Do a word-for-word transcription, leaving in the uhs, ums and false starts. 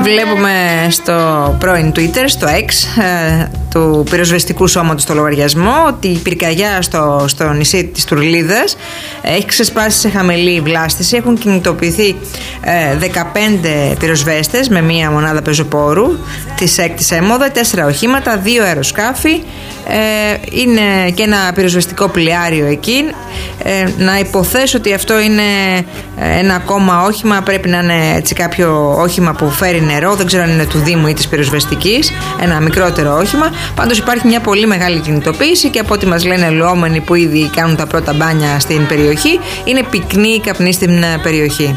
Βλέπουμε στο πρώην Twitter, στο X, ε, του πυροσβεστικού σώματος στο λογαριασμό, ότι η πυρκαγιά στο, στο νησί της Τουρλίδας έχει ξεσπάσει σε χαμηλή βλάστηση. Έχουν κινητοποιηθεί ε, δεκαπέντε πυροσβέστες με μία μονάδα πεζοπόρου της έκτης έμοδα, τέσσερα οχήματα, δύο αεροσκάφη. Ε, είναι και ένα πυροσβεστικό πλοιάριο εκεί. Ε, να υποθέσω ότι αυτό είναι ένα ακόμα όχημα, πρέπει να είναι έτσι κάποιο όχημα που φέρει νερό, δεν ξέρω αν είναι του Δήμου ή της πυροσβεστικής, ένα μικρότερο όχημα. Πάντως υπάρχει μια πολύ μεγάλη κινητοποίηση και από ό,τι μας λένε λουόμενοι που ήδη κάνουν τα πρώτα μπάνια στην περιοχή, είναι πυκνή η καπνή στην περιοχή.